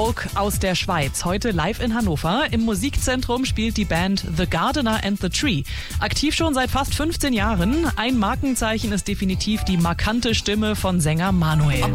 Folk aus der Schweiz. Heute live in Hannover. Im Musikzentrum spielt die Band The Gardener and the Tree. Aktiv schon seit fast 15 Jahren. Ein Markenzeichen ist definitiv die markante Stimme von Sänger Manuel.